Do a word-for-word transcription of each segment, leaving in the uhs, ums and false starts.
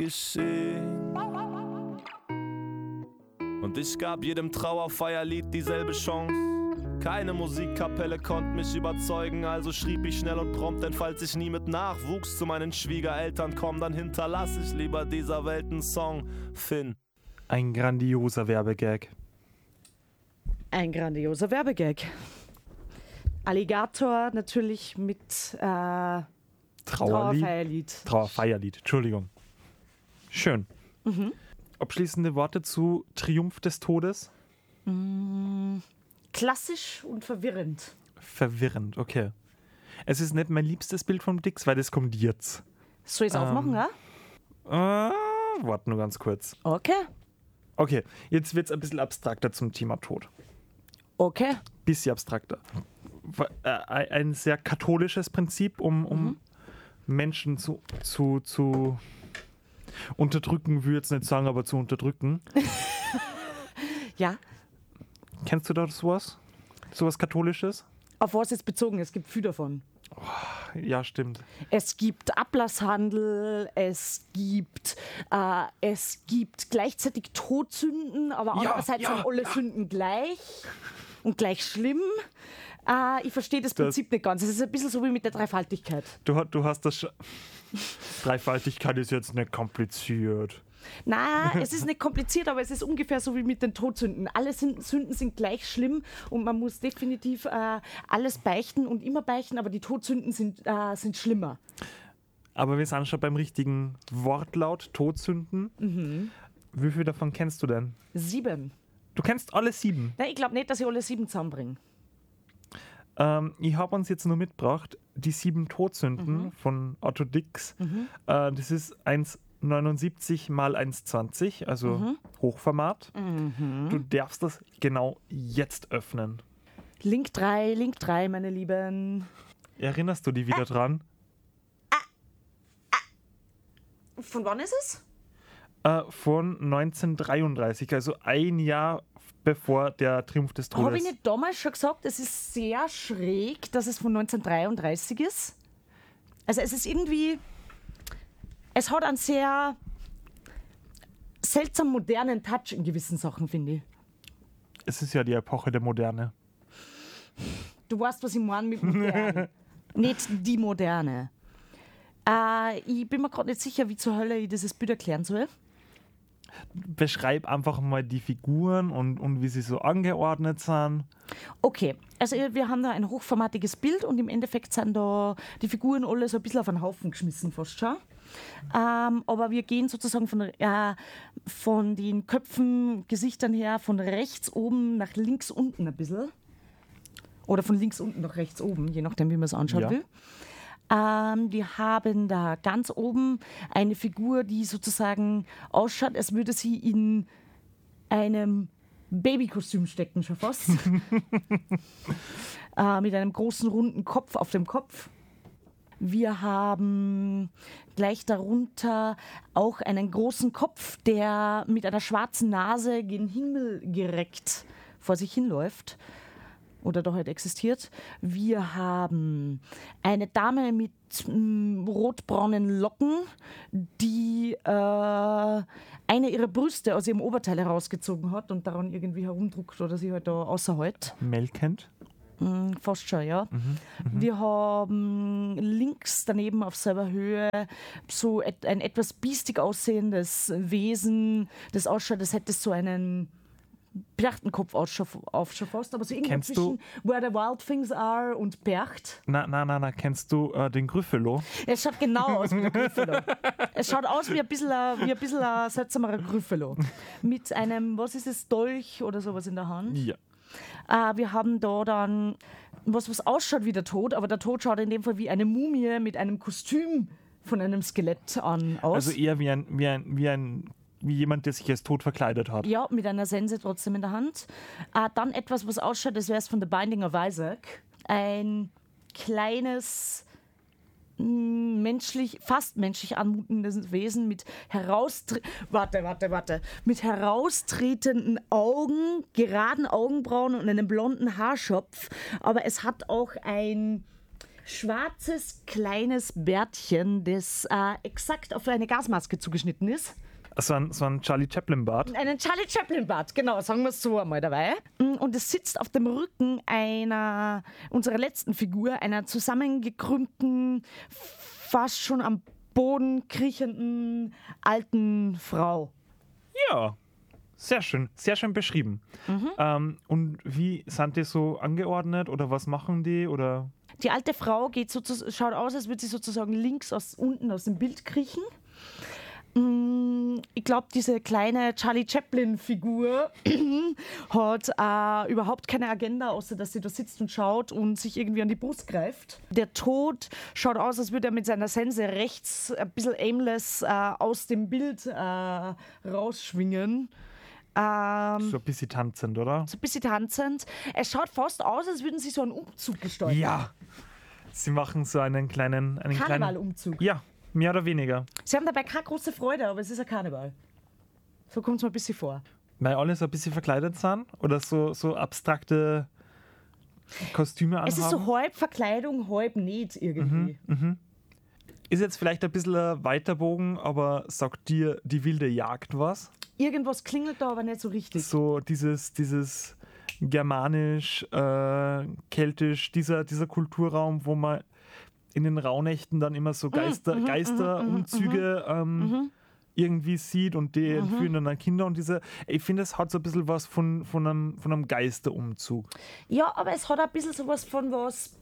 geschehen. Und ich gab jedem Trauerfeierlied dieselbe Chance. Keine Musikkapelle konnte mich überzeugen, also schrieb ich schnell und prompt, denn falls ich nie mit Nachwuchs zu meinen Schwiegereltern komme, dann hinterlass ich lieber dieser Welt einen Song. Finn. Ein grandioser Werbegag. Ein grandioser Werbegag. Alligator natürlich mit äh, Trauerfeierlied. Trauerfeierlied, Entschuldigung. Schön. Mhm. Abschließende Worte zu Triumph des Todes? Mm, klassisch und verwirrend. Verwirrend, okay. Es ist nicht mein liebstes Bild vom Dix, weil das kommt jetzt. Soll ich es Ähm, aufmachen, ja? Äh, warte nur ganz kurz. Okay. Okay, jetzt wird es ein bisschen abstrakter zum Thema Tod. Okay. Bisschen abstrakter. Äh, ein sehr katholisches Prinzip, um, um Mhm. Menschen zu, zu, zu unterdrücken, würde ich jetzt nicht sagen, aber zu unterdrücken. Ja. Kennst du da sowas? Sowas Katholisches? Auf was ist bezogen? Es gibt viel davon. Ja, stimmt. Es gibt Ablasshandel, es gibt, äh, es gibt gleichzeitig Todsünden, aber Ja, andererseits ja, sind alle ja. Sünden gleich und gleich schlimm. Äh, ich verstehe das Das- Prinzip nicht ganz. Es ist ein bisschen so wie mit der Dreifaltigkeit. Du, ha- du hast das schon. Dreifaltigkeit ist jetzt nicht kompliziert. Na, es ist nicht kompliziert, aber es ist ungefähr so wie mit den Todsünden. Alle Sünden Sünden sind gleich schlimm und man muss definitiv äh, alles beichten und immer beichten, aber die Todsünden sind, äh, sind schlimmer. Aber wir sind schon beim richtigen Wortlaut, Todsünden. Mhm. Wie viel davon kennst du denn? Sieben. Du kennst alle sieben. Na, ich glaube nicht, dass ich alle sieben zusammenbringe. Ähm, ich habe uns jetzt nur mitgebracht, die sieben Todsünden Mhm. von Otto Dix. Äh, das ist eins Komma neunundsiebzig mal eins Komma zwanzig, also Mhm. Hochformat. Du darfst das genau jetzt öffnen. Link drei, Link drei, meine Lieben. Erinnerst du dich wieder dran? Von wann ist es? Äh, von neunzehnhundertdreiunddreißig, also ein Jahr bevor der Triumph des Todes. Habe ich nicht damals schon gesagt, es ist sehr schräg, dass es von neunzehnhundertdreiunddreißig ist? Also es ist irgendwie... Es hat einen sehr seltsam modernen Touch in gewissen Sachen, finde ich. Es ist ja die Epoche der Moderne. Du weißt, was ich meine mit modern. Nicht die Moderne. Äh, ich bin mir gerade nicht sicher, wie zur Hölle ich dieses Bild erklären soll. Beschreib einfach mal die Figuren und, und wie sie so angeordnet sind. Okay, also wir haben da ein hochformatiges Bild und im Endeffekt sind da die Figuren alle so ein bisschen auf einen Haufen geschmissen fast schon. Ähm, aber wir gehen sozusagen von, äh, von den Köpfen, Gesichtern her von rechts oben nach links unten ein bisschen. Oder von links unten nach rechts oben, je nachdem, wie man es anschauen Ja. will. Ähm, wir haben da ganz oben eine Figur, die sozusagen ausschaut, als würde sie in einem Babykostüm stecken, schon fast. äh, mit einem großen runden Kopf auf dem Kopf. Wir haben gleich darunter auch einen großen Kopf, der mit einer schwarzen Nase gen Himmel gereckt vor sich hinläuft oder doch halt existiert. Wir haben eine Dame mit mm, rotbraunen Locken, die äh, eine ihrer Brüste aus ihrem Oberteil herausgezogen hat und daran irgendwie herumdruckt oder sie halt da außerhält. Melkend. Mm, Fast schon, ja. Wir haben links daneben auf selber Höhe so et- ein etwas biestig aussehendes Wesen, das ausschaut, das hätte so einen Berchtenkopf aufschafft, aber so irgendwo Kennst zwischen du- Where the Wild Things Are und Bercht. Na, na, na, na, kennst du äh, den Gryffalo? Es schaut genau aus wie der Gryffalo. Es schaut aus wie ein bisschen ein, wie ein, bisschen ein seltsamerer Gryffalo. Mit einem, was ist es, Dolch oder sowas in der Hand. Ja. Äh, wir haben da dann was, was ausschaut wie der Tod, aber der Tod schaut in dem Fall wie eine Mumie mit einem Kostüm von einem Skelett an aus. Also eher wie ein, wie ein, wie ein, wie jemand, der sich als tot verkleidet hat. Ja, mit einer Sense trotzdem in der Hand. Äh, dann etwas, was ausschaut, als wäre es von The Binding of Isaac. Ein kleines, mh, menschlich, fast menschlich anmutendes Wesen mit heraustre- warte, warte, warte, mit heraustretenden Augen, geraden Augenbrauen und einem blonden Haarschopf. Aber es hat auch ein schwarzes, kleines Bärtchen, das äh, exakt auf eine Gasmaske zugeschnitten ist. So ein, so ein Charlie Chaplin-Bart. Einen Charlie Chaplin-Bart, genau, sagen wir es so einmal dabei. Und es sitzt auf dem Rücken einer, unserer letzten Figur, einer zusammengekrümmten, fast schon am Boden kriechenden alten Frau. Ja, sehr schön, sehr schön beschrieben. Mhm. Ähm, und wie sind die so angeordnet oder was machen die? Oder? Die alte Frau geht sozusagen, schaut aus, als würde sie sozusagen links aus unten aus dem Bild kriechen. Ich glaube, diese kleine Charlie Chaplin-Figur hat äh, überhaupt keine Agenda, außer dass sie da sitzt und schaut und sich irgendwie an die Brust greift. Der Tod schaut aus, als würde er mit seiner Sense rechts ein bisschen aimless äh, aus dem Bild äh, rausschwingen. Ähm, So ein bisschen tanzend, oder? so ein bisschen tanzend. Es schaut fast aus, als würden sie so einen Umzug gestalten. Ja. Sie machen so einen kleinen... Einen kleinen Karnevalumzug. Ja, mehr oder weniger. Sie haben dabei keine große Freude, aber es ist ein Karneval. So kommt es mir ein bisschen vor. Weil alle so ein bisschen verkleidet sind oder so, so abstrakte Kostüme anhaben. Es ist so halb Verkleidung, halb nicht irgendwie. Ist jetzt vielleicht ein bisschen ein weiter Bogen, aber sagt dir die wilde Jagd was? Irgendwas klingelt da, aber nicht so richtig. So dieses, dieses germanisch, äh, keltisch, dieser, dieser Kulturraum, wo man in den Rauhnächten dann immer so Geister, mhm, Geisterumzüge ähm, irgendwie sieht und die Mhm. entführen dann an Kinder und diese, ich finde, es hat so ein bisschen was von, von, einem, von einem Geisterumzug. Ja, aber es hat ein bisschen sowas von was.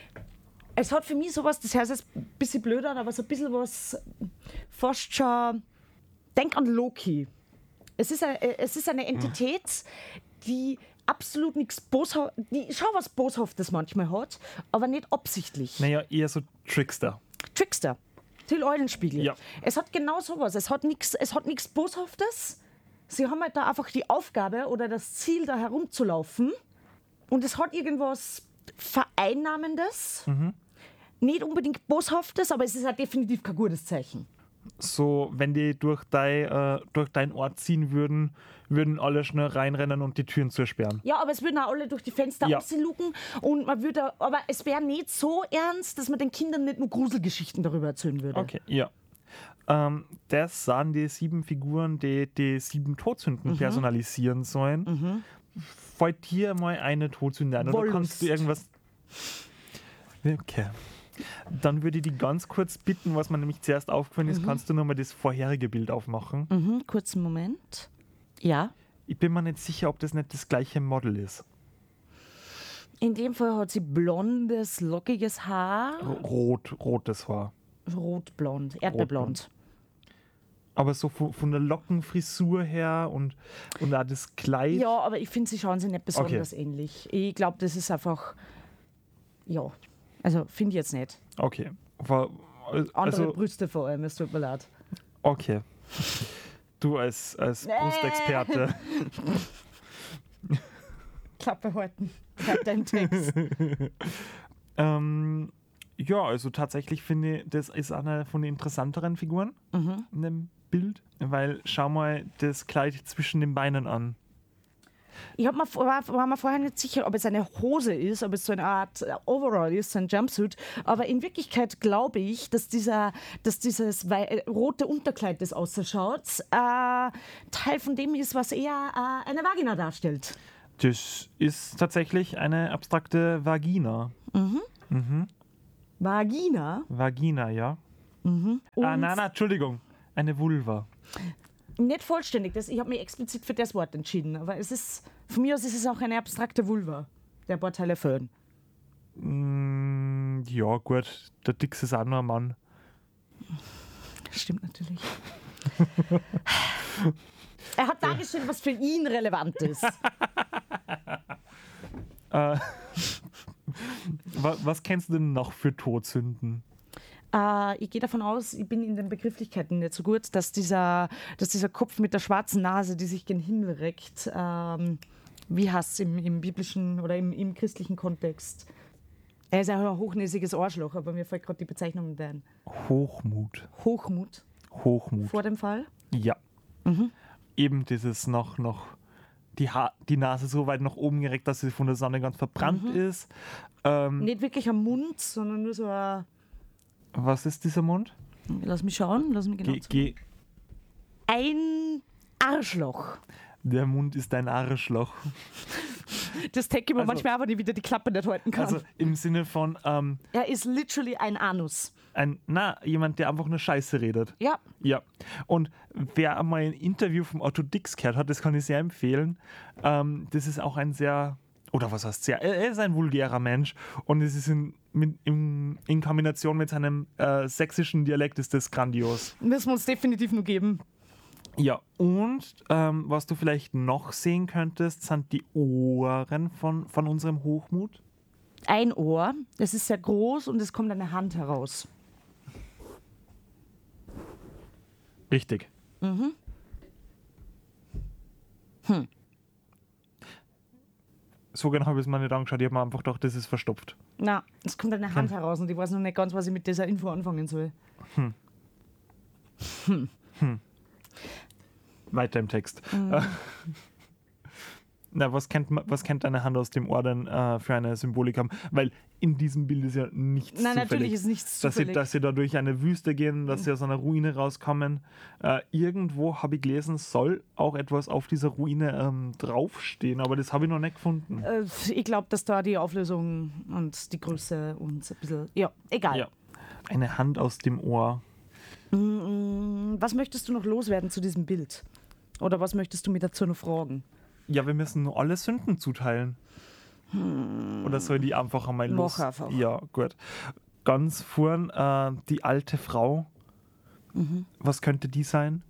Es hat für mich sowas, das heißt jetzt ein bisschen blöd an, aber so ein bisschen was fast schon. Denk an Loki. Es ist eine, es ist eine Entität, die absolut nichts Boshaftes, die schon was Boshaftes manchmal hat, aber nicht absichtlich. Naja, eher so Trickster. Trickster. Till Eulenspiegel. Ja. Es hat genau sowas. Es hat nichts es hat nichts Boshaftes. Sie haben halt da einfach die Aufgabe oder das Ziel, da herumzulaufen. Und es hat irgendwas Vereinnahmendes. Nicht unbedingt Boshaftes, aber es ist halt definitiv kein gutes Zeichen. So, wenn die durch, dein, äh, durch deinen Ort ziehen würden, würden alle schnell reinrennen und die Türen zusperren. Ja, aber es würden auch alle durch die Fenster Ja. rauslucken und man würde, aber es wäre nicht so ernst, dass man den Kindern nicht nur Gruselgeschichten darüber erzählen würde. Okay, ja. Ähm, das sind die sieben Figuren, die die sieben Todsünden personalisieren sollen. Fällt dir mal eine Todsünde ein? Oder Wollust. kannst du irgendwas... Okay. Dann würde ich die ganz kurz bitten, was mir nämlich zuerst aufgefallen ist, kannst du nochmal das vorherige Bild aufmachen? Mhm, kurzen Moment. Ja. Ich bin mir nicht sicher, ob das nicht das gleiche Model ist. In dem Fall hat sie blondes, lockiges Haar. Rot, rotes Haar. Rotblond, erdbeerblond. Aber so von, von der Lockenfrisur her und, und auch das Kleid. Ja, aber ich finde, sie schauen sich nicht besonders ähnlich. Ich glaube, das ist einfach. Ja. Also, finde ich jetzt nicht. Okay. War, Andere also, Brüste vor allem, es tut mir leid. okay. Du als, als Nee. Brustexperte. Klappe halten. Halt deinen Text. ähm, ja, also tatsächlich finde ich, das ist eine von den interessanteren Figuren Mhm. in dem Bild, weil schau mal das Kleid zwischen den Beinen an. Ich hab mir, war, war mir vorher nicht sicher, ob es eine Hose ist, ob es so eine Art Overall ist, so ein Jumpsuit. Aber in Wirklichkeit glaube ich, dass, dieser, dass dieses wei- äh, rote Unterkleid, das ausschaut, äh, Teil von dem ist, was eher äh, eine Vagina darstellt. Das ist tatsächlich eine abstrakte Vagina. Vagina? Vagina, ja. Und Ah, nein, nein, Entschuldigung. Eine Vulva. nicht vollständig. Das, ich habe mich explizit für das Wort entschieden. Aber es ist, von mir aus ist es auch eine abstrakte Vulva, der ein paar Teile füllen. Mm, ja, gut. Der Dix ist auch nur ein Mann. Stimmt natürlich. Er hat dargestellt, was für ihn relevant ist. Äh, was, was kennst du denn noch für Todsünden? Äh, ich gehe davon aus, ich bin in den Begrifflichkeiten nicht so gut, dass dieser, dass dieser Kopf mit der schwarzen Nase, die sich gen Himmel reckt, ähm, wie heißt es im, im biblischen oder im, im christlichen Kontext? Er ist ja ein hochnäsiges Arschloch, aber mir fällt gerade die Bezeichnung nicht ein. Hochmut. Hochmut Hochmut. vor dem Fall. Ja. Eben dieses noch, noch die, ha- die Nase so weit nach oben gereckt, dass sie von der Sonne ganz verbrannt Mhm. ist. Ähm, Nicht wirklich am Mund, sondern nur so ein. was ist dieser Mund? Lass mich schauen, lass mich genau Ge- zu- ge- Ein Arschloch. der Mund ist ein Arschloch. Das denke ich mir Also- manchmal aber nicht wieder die Klappe nicht halten kann. Also im Sinne von ähm, er ist literally ein Anus. ein, na, jemand, der einfach nur Scheiße redet. Ja. Ja. Und wer einmal ein Interview vom Otto Dix gehört hat, das kann ich sehr empfehlen. Ähm, das ist auch ein sehr, oder was heißt sehr, er ist ein vulgärer Mensch und es ist in, mit, in, in Kombination mit seinem äh, sächsischen Dialekt ist das grandios. Müssen wir uns definitiv nur geben. Ja, und ähm, was du vielleicht noch sehen könntest, sind die Ohren von, von unserem Hochmut. Ein Ohr, das ist sehr groß und es kommt eine Hand heraus. Richtig. Mhm. Hm. So genau habe ich es mir nicht angeschaut. Ich habe mir einfach gedacht, das ist verstopft. Na, es kommt eine Hand heraus und ich weiß noch nicht ganz, was ich mit dieser Info anfangen soll. Hm. Hm. Hm. Weiter im Text. Mhm. Äh, Na, was kennt, ma- was kennt eine Hand aus dem Ohr denn äh, für eine Symbolik haben? Weil in diesem Bild ist ja nichts Nein, zufällig. natürlich ist nichts dass sie, zufällig. dass sie da durch eine Wüste gehen, dass sie aus einer Ruine rauskommen. Äh, irgendwo habe ich gelesen, soll auch etwas auf dieser Ruine ähm, draufstehen, aber das habe ich noch nicht gefunden. Äh, ich glaube, dass da die Auflösung und die Größe und ein bisschen. Ja, egal. Ja. Eine Hand aus dem Ohr. Mm, Was möchtest du noch loswerden zu diesem Bild? Oder was möchtest du mir dazu noch fragen? Ja, wir müssen nur alle Sünden zuteilen. Oder soll die einfach einmal los? Mach einfach. Ja, gut. Ganz vorn äh, die alte Frau. Mhm. Was könnte die sein?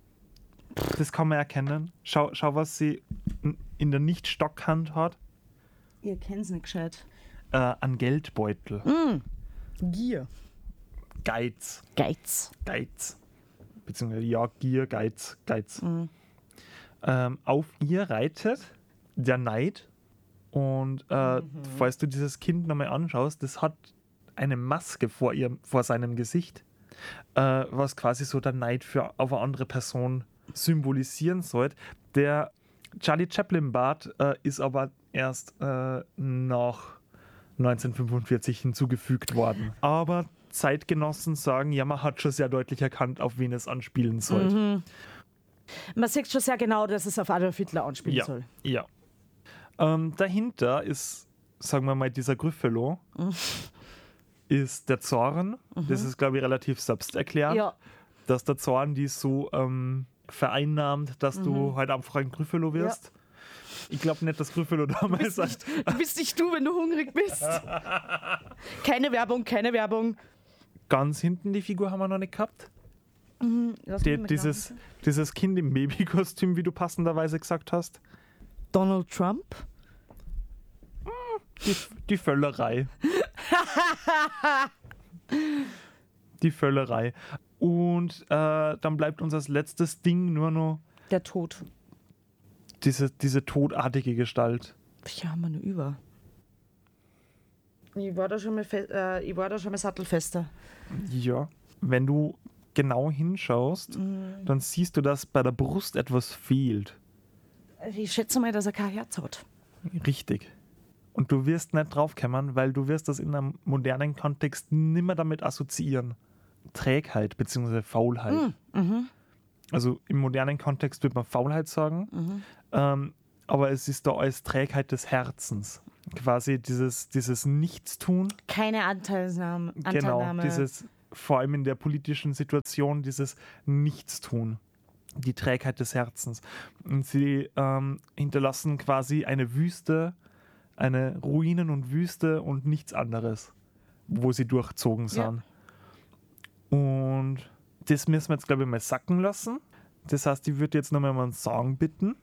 Das kann man erkennen. Schau, schau was sie n- in der Nicht-Stockhand hat. Ihr kennt es nicht gescheit. Äh, an Geldbeutel. Gier. Geiz. Geiz. Geiz. Beziehungsweise ja, Gier, Geiz, Geiz. Mhm. Ähm, auf ihr reitet der Neid. Und äh, Mhm. falls du dieses Kind nochmal anschaust, das hat eine Maske vor, ihr, vor seinem Gesicht, äh, was quasi so der Neid für auf eine andere Person symbolisieren sollte. Der Charlie Chaplin-Bart äh, ist aber erst äh, nach neunzehnhundertfünfundvierzig hinzugefügt worden. Aber Zeitgenossen sagen, ja, man hat schon sehr deutlich erkannt, auf wen es anspielen sollte. Mhm. Man sieht schon sehr genau, dass es auf Adolf Hitler anspielen Ja, soll. ja. Ähm, dahinter ist, sagen wir mal, dieser Gryffalo, ist der Zorn. Das ist, glaube ich, relativ selbsterklärend, Ja, dass der Zorn die so ähm, vereinnahmt, dass du halt einfach ein Gryffalo wirst. Ich glaube nicht, dass Gryffalo damals sagt, du bist nicht du, wenn du hungrig bist. Keine Werbung, keine Werbung. ganz hinten die Figur haben wir noch nicht gehabt. Lass Die, mich mal dieses, glauben. dieses Kind im Babykostüm, wie du passenderweise gesagt hast. Donald Trump. Die, die Völlerei. Die Völlerei. Und äh, dann bleibt uns als letztes Ding nur noch Der Tod. diese, diese todartige Gestalt. Ja, haben wir nur über. Ich war da schon mal, fe- äh, ich war da schon mal sattelfester. Ja. Wenn du genau hinschaust, Mhm. dann siehst du, dass bei der Brust etwas fehlt. Ich schätze mal, dass er kein Herz hat. Richtig. Und du wirst nicht draufkommen, weil du wirst das in einem modernen Kontext nimmer damit assoziieren. Trägheit bzw. Faulheit. Mhm. Also im modernen Kontext würde man Faulheit sagen, Mhm. ähm, aber es ist da als Trägheit des Herzens. Quasi dieses, dieses Nichtstun, Keine Anteilnahme. genau, Anteilnahme. dieses, vor allem in der politischen Situation, dieses Nichtstun. Die Trägheit des Herzens. Und sie ähm, hinterlassen quasi eine Wüste, eine Ruinen und Wüste und nichts anderes, wo sie durchzogen sind. Und das müssen wir jetzt, glaube ich, mal sacken lassen. Das heißt, ich würde jetzt nochmal um einen Song bitten.